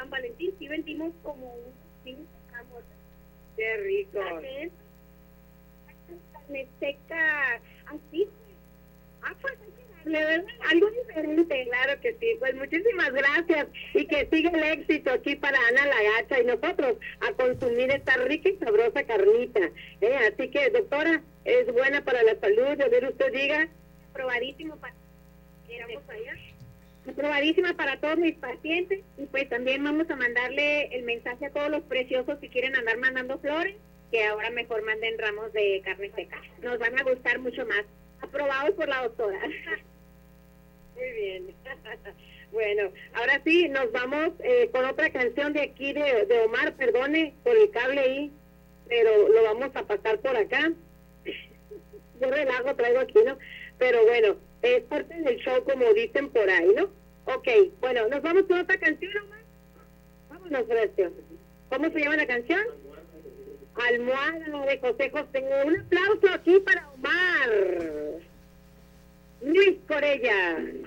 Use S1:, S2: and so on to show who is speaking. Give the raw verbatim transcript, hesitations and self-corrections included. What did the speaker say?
S1: San Valentín sí vendimos como un cinco ramos.
S2: Qué rico.
S1: Carne seca, así. Ah, pues hay que darle, ¿verdad? Algo diferente.
S2: Claro que sí, pues muchísimas gracias y que siga el éxito aquí para Ana la Gacha y nosotros a consumir esta rica y sabrosa carnita. ¿eh? Así que, doctora, es buena para la salud, a ver usted diga.
S1: Aprobadísimo para allá. Aprobadísima para todos mis pacientes y pues también vamos a mandarle el mensaje a todos los preciosos que quieren andar mandando flores, que ahora mejor manden ramos de carne seca. Nos van a gustar mucho más. Aprobados por la doctora.
S2: Muy bien. Bueno, ahora sí, nos vamos eh, con otra canción de aquí de, de Omar, perdone por el cable ahí, pero lo vamos a pasar por acá. Yo relajo, traigo aquí, ¿no? Pero bueno, es parte del show, como dicen por ahí, ¿no? Ok, bueno, nos vamos con otra canción, Omar. Vámonos, gracias. ¿Cómo se llama la canción? Almohada de José José. Un aplauso aquí para Omar. Luis Corella.